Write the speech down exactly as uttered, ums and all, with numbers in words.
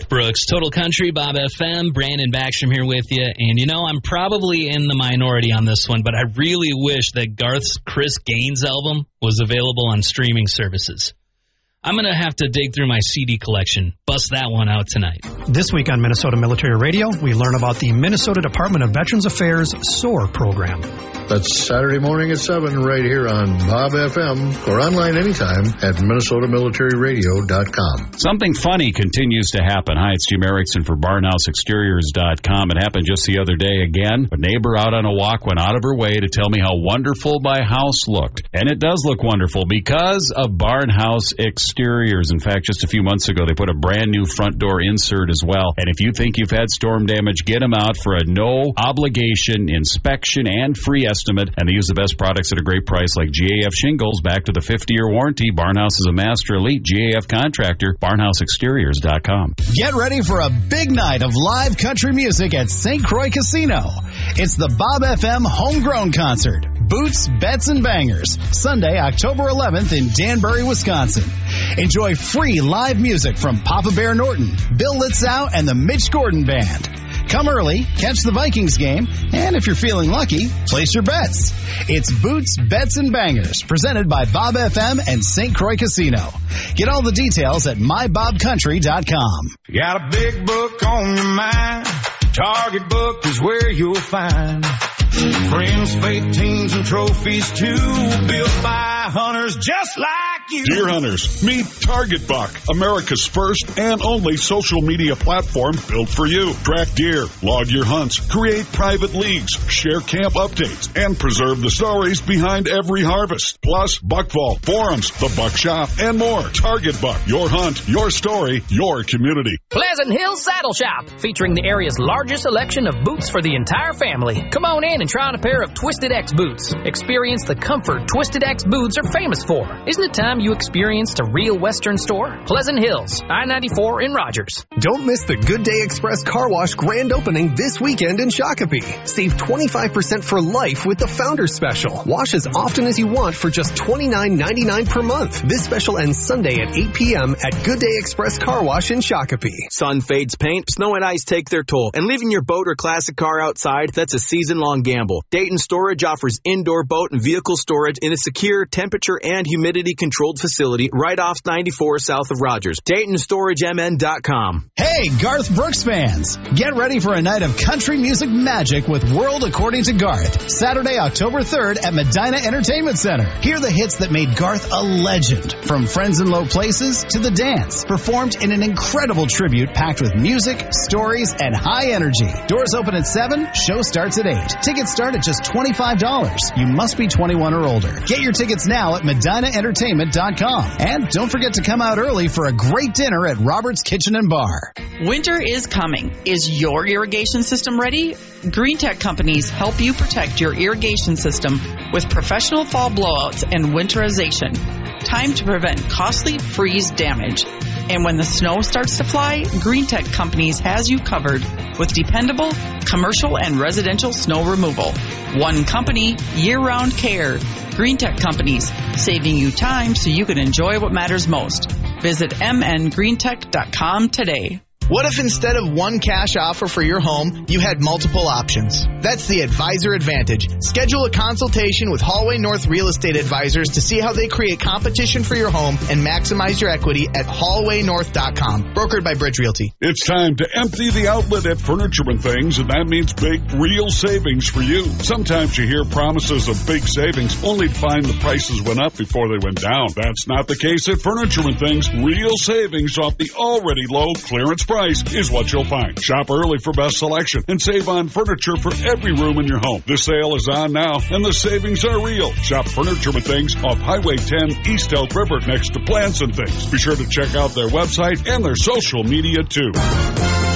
Brooks, Total Country, Bob F M, Brandon Backstrom here with you. And, you know, I'm probably in the minority on this one, but I really wish that Garth's Chris Gaines album was available on streaming services. I'm going to have to dig through my C D collection. Bust that one out tonight. This week on Minnesota Military Radio, we learn about the Minnesota Department of Veterans Affairs SOAR program. That's Saturday morning at seven right here on Bob F M or online anytime at Minnesota Military Radio dot com. Something funny continues to happen. Hi, it's Jim Erickson for Barn House Exteriors dot com. It happened just the other day again. A neighbor out on a walk went out of her way to tell me how wonderful my house looked. And it does look wonderful because of Barn House Exteriors. In fact, just a few months ago, they put a brand new front door insert as well. And if you think you've had storm damage, get them out for a no-obligation inspection and free estimate. And they use the best products at a great price like G A F shingles back to the fifty-year warranty. Barnhouse is a master elite G A F contractor. Barn House Exteriors dot com. Get ready for a big night of live country music at Saint Croix Casino. It's the Bob F M Homegrown Concert. Boots, Bets, and Bangers. Sunday, October eleventh in Danbury, Wisconsin. Enjoy free live music from Papa Bear Norton, Bill Litzow, and the Mitch Gordon Band. Come early, catch the Vikings game, and if you're feeling lucky, place your bets. It's Boots, Bets, and Bangers, presented by Bob F M and Saint Croix Casino. Get all the details at my bob country dot com. You got a big book on your mind. Target Book is where you'll find friends, faith, teams, and trophies too, built by hunters just like you. Deer hunters, meet Target Buck, America's first and only social media platform built for you. Track deer, log your hunts, create private leagues, share camp updates, and preserve the stories behind every harvest. Plus, Buck Vault, forums, the Buck Shop, and more. Target Buck, your hunt, your story, your community. Pleasant Hill Saddle Shop, featuring the area's largest selection of boots for the entire family. Come on in and try on a pair of Twisted X boots. Experience the comfort Twisted X boots are famous for. Isn't it time you experienced a real Western store? Pleasant Hills, I ninety-four in Rogers. Don't miss the Good Day Express Car Wash grand opening this weekend in Shakopee. Save twenty-five percent for life with the Founders Special. Wash as often as you want for just twenty-nine ninety-nine per month. This special ends Sunday at eight p.m. at Good Day Express Car Wash in Shakopee. Sun fades paint, snow and ice take their toll, and leaving your boat or classic car outside, that's a season-long gamble. Dayton Storage offers indoor boat and vehicle storage in a secure, temperature and humidity controlled facility right off ninety-four south of Rogers. Dayton Storage M N dot com. Hey, Garth Brooks fans! Get ready for a night of country music magic with World According to Garth. Saturday, October third at Medina Entertainment Center. Hear the hits that made Garth a legend, from Friends in Low Places to The Dance, performed in an incredible tribute packed with music, stories, and high energy. Doors open at seven, show starts at eight. Tickets start at just twenty-five dollars. You must be twenty-one or older. Get your tickets now at Medina Entertainment dot com. And don't forget to come out early for a great dinner at Robert's Kitchen and Bar. Winter is coming. Is your irrigation system ready? Green Tech companies help you protect your irrigation system with professional fall blowouts and winterization. Time to prevent costly freeze damage. And when the snow starts to fly, Green Tech Companies has you covered with dependable commercial and residential snow removal. One company, year-round care. Green Tech Companies, saving you time so you can enjoy what matters most. Visit m n green tech dot com today. What if instead of one cash offer for your home, you had multiple options? That's the Advisor Advantage. Schedule a consultation with Hallway North Real Estate Advisors to see how they create competition for your home and maximize your equity at hallway north dot com. Brokered by Bridge Realty. It's time to empty the outlet at Furniture and Things, and that means big, real savings for you. Sometimes you hear promises of big savings only to find the prices went up before they went down. That's not the case at Furniture and Things. Real savings off the already low clearance price is what you'll find. Shop early for best selection and save on furniture for every room in your home. The sale is on now, and the savings are real. Shop Furniture and Things off Highway ten, East Elk River, next to Plants and Things. Be sure to check out their website and their social media, too.